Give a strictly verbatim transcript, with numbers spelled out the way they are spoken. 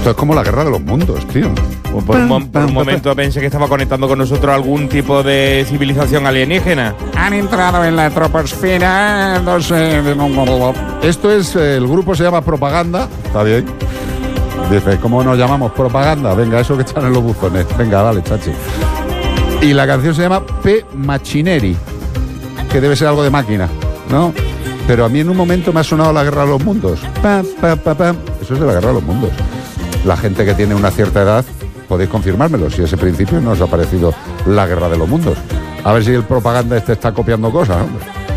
Esto es como la guerra de los mundos, tío. Pues por, un, mo- por un momento pensé que estaba conectando con nosotros algún tipo de civilización alienígena. Han entrado en la troposfera, no sé. Esto es, eh, el grupo se llama Propaganda. Está bien. Dice, ¿cómo nos llamamos? Propaganda. Venga, eso que están en los buzones. Venga, dale, chachi. Y la canción se llama P. Machineri, que debe ser algo de máquina, ¿no? Pero a mí en un momento me ha sonado la guerra de los mundos. Pam, pam, pam, pam. Eso es de la guerra de los mundos. La gente que tiene una cierta edad, podéis confirmármelo, si ese principio no os ha parecido la guerra de los mundos. A ver si el Propaganda este está copiando cosas, hombre.